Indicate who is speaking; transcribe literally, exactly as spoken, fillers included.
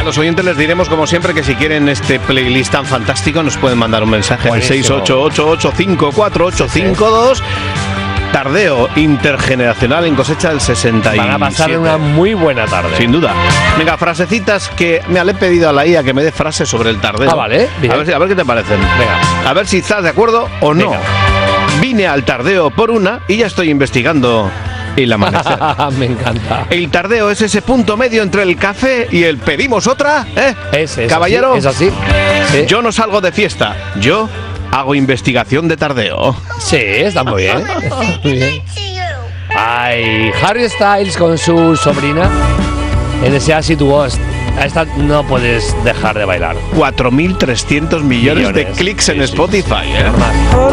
Speaker 1: los oyentes les diremos, como siempre, que si quieren este playlist tan fantástico nos pueden mandar un mensaje al seis ocho ocho ocho cinco cuatro ocho cinco dos. Tardeo intergeneracional en cosecha del sesenta y siete.
Speaker 2: Van a pasar una muy buena tarde.
Speaker 1: Sin duda. Venga, frasecitas que me le he pedido a la I A que me dé frases sobre el tardeo.
Speaker 2: Ah, vale. Bien.
Speaker 1: A ver, si- a ver qué te parecen.
Speaker 2: Venga.
Speaker 1: A ver si estás de acuerdo o no.
Speaker 2: Venga.
Speaker 1: Vine al tardeo por una y ya estoy investigando el amanecer.
Speaker 2: Me encanta.
Speaker 1: El tardeo es ese punto medio entre el café y el pedimos otra, ¿eh?
Speaker 2: Es, es
Speaker 1: Caballero,
Speaker 2: así, es así. Sí.
Speaker 1: yo no salgo de fiesta, yo hago investigación de tardeo.
Speaker 2: Sí, está muy bien. Muy bien. Ay, Harry Styles con su sobrina en ese Acid Was. A esta no puedes dejar de bailar.
Speaker 1: cuatro mil trescientos millones, millones de clics en
Speaker 2: sí, sí,
Speaker 1: Spotify,
Speaker 2: sí,
Speaker 1: ¿eh?
Speaker 2: Más.